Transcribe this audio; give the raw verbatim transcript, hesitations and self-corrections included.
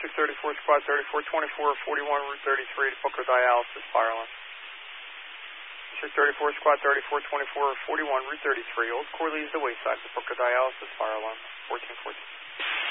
District thirty-four, Squad thirty-four twenty-four, forty-one, Route thirty-three to Booker Dialysis, fire alarm. District thirty-four, Squad thirty-four twenty-four, forty-one, Route thirty-three, Old Corlees, the Wayside to Booker Dialysis, fire alarm, fourteen fourteen.